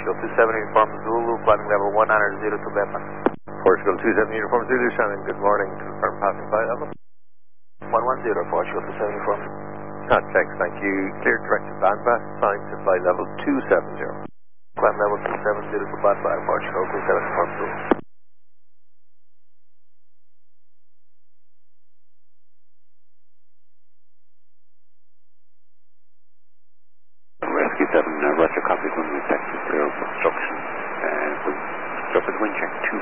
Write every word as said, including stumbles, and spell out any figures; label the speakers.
Speaker 1: Portugal two seven Uniform Zulu, climbing level one nine zero to Batman.
Speaker 2: Portugal two seven Uniform Zulu, Shannon, good morning. Confirm passing flight level.
Speaker 1: one one zero, Portugal two seven Uniform.
Speaker 2: Contact, thank you. Clear direct to Banbas, signed to flight level two seven zero.
Speaker 1: Climb level two seven zero to Banbas, Portugal two seven Uniform Zulu.
Speaker 3: Rescue seven, uh, Roger, copy, one with Texas, clear for instruction.